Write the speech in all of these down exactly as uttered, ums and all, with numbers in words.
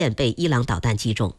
被伊朗导弹击中。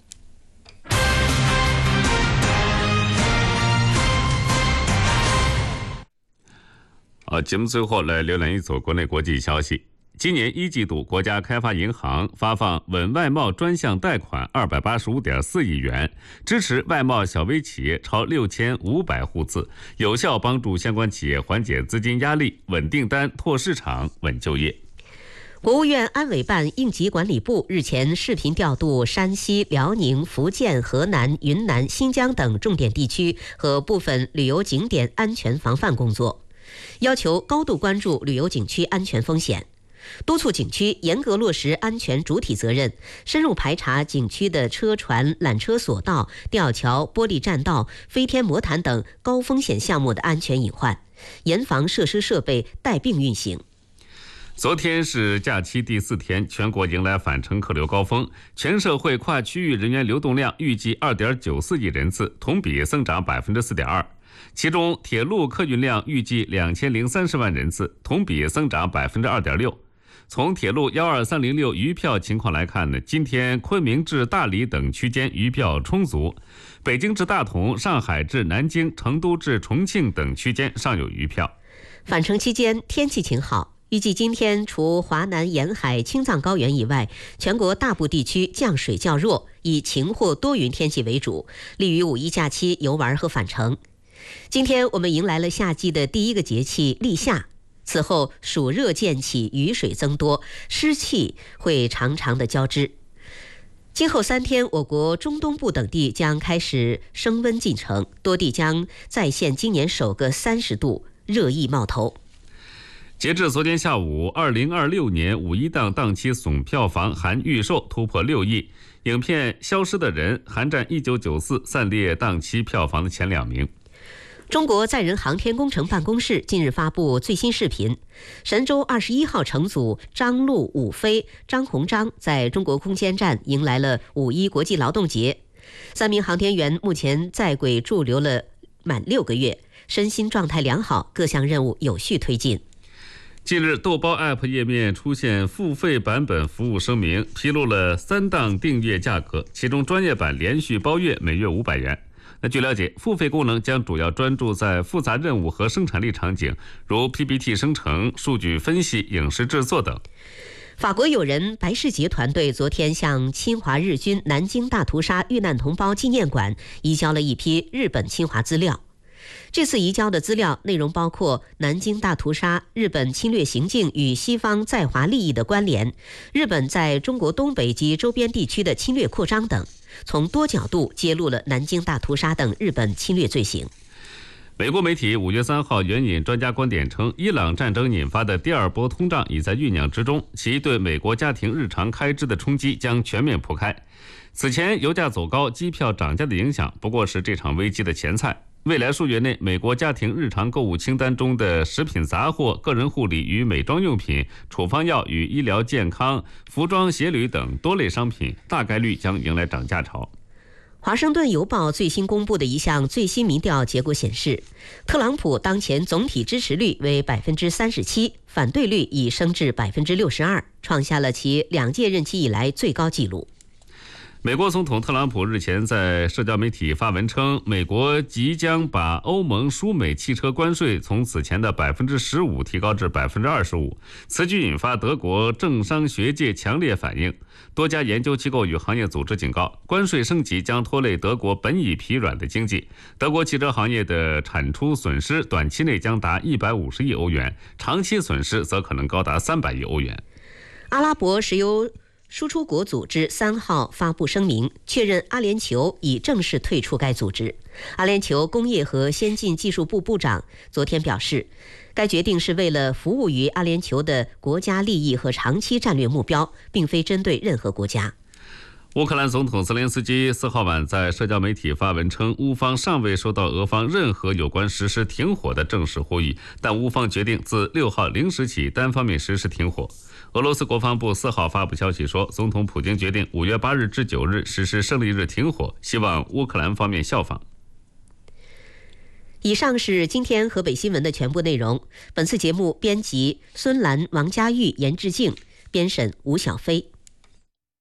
好，节目最后来浏览一组国内国际消息。今年一季度，国家开发银行发放稳外贸专项贷款二百八十五点四亿元，支持外贸小微企业超六千五百户次，有效帮助相关企业缓解资金压力，稳订单、拓市场、稳就业。 国务院安委办应急管理部日前视频调度山西、辽宁、福建、河南、云南、新疆等重点地区和部分旅游景点安全防范工作，要求高度关注旅游景区安全风险，督促景区严格落实安全主体责任，深入排查景区的车船、缆车索道、吊桥、玻璃栈道、飞天魔毯等高风险项目的安全隐患，严防设施设备带病运行。 昨天是假期第四天，全国迎来返程客流高峰，全社会跨区域人员流动量预计 二点九四亿人次，同比增长 百分之四点二。其中铁路客运量预计两千零三十万人次，同比增长 百分之二点六。从铁路一二三零六余票情况来看呢，今天昆明至大理等区间余票充足，北京至大同、上海至南京、成都至重庆等区间尚有余票。 返程期间天气晴好，预计今天除华南沿海青藏高原以外，全国大部地区降水较弱，以晴或多云天气为主，利于五一假期游玩和返程。今天我们迎来了夏季的第一个节气立夏，此后暑热渐起，雨水增多，湿气会常常的交织。今后三天，我国中东部等地将开始升温进程，多地将再现今年首个三十度热议冒头。 截至昨天下午，二零二六年五一档档期总票房含预售突破六亿，影片《消失的人》含占一九九四，暂列档期票房的前两名。 中国载人航天工程办公室近日发布最新视频，神舟二十一号乘组张陆、武飞、张鸿章在中国空间站迎来了五一国际劳动节。三名航天员目前在轨驻留了满六个月，身心状态良好，各项任务有序推进。 近日，豆包 App 页面出现付费版本服务声明，披露了三档订阅价格，其中专业版连续包月每月五百元。那据了解，付费功能将主要专注在复杂任务和生产力场景，如 P P T 生成、数据分析、影视制作等。 法国友人白世杰团队昨天向侵华日军南京大屠杀遇难同胞纪念馆移交了一批日本侵华资料。这次移交的资料内容包括南京大屠杀、日本侵略行径与西方在华利益的关联、日本在中国东北及周边地区的侵略扩张等，从多角度揭露了南京大屠杀等日本侵略罪行。 美国媒体五月三号援引专家观点称，伊朗战争引发的第二波通胀已在酝酿之中，其对美国家庭日常开支的冲击将全面铺开。此前油价走高、机票涨价的影响不过是这场危机的前菜。未来数月内，美国家庭日常购物清单中的食品杂货、个人护理与美妆用品、处方药与医疗健康、服装鞋履等多类商品，大概率将迎来涨价潮。 华盛顿邮报最新公布的一项最新民调结果显示，特朗普当前总体支持率为 百分之三十七， 反对率已升至 百分之六十二， 创下了其两届任期以来最高纪录。 美国总统特朗普日前在社交媒体发文称，美国即将把欧盟输美汽车关税从此前的 百分之十五 提高至 百分之二十五。 此举引发德国政商学界强烈反应，多家研究机构与行业组织警告，关税升级将拖累德国本已疲软的经济。德国汽车行业的产出损失短期内将达一百五十亿欧元，长期损失则可能高达三百亿欧元。 阿拉伯石油输出国组织三号发布声明，确认阿联酋已正式退出该组织。阿联酋工业和先进技术部部长昨天表示，该决定是为了服务于阿联酋的国家利益和长期战略目标，并非针对任何国家。 乌克兰总统泽连斯基四号晚在社交媒体发文称，乌方尚未收到俄方任何有关实施停火的正式呼吁，但乌方决定自六号零时起单方面实施停火。俄罗斯国防部四号发布消息说，总统普京决定五月八日至九日实施胜利日停火，希望乌克兰方面效仿。 以上是今天河北新闻的全部内容。本次节目编辑孙兰、王佳玉、严志静，编审吴小飞。